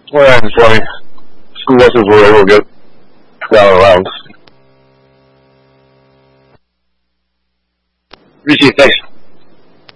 Well, yeah, it's funny. School buses were able to get down around. Appreciate it, thanks.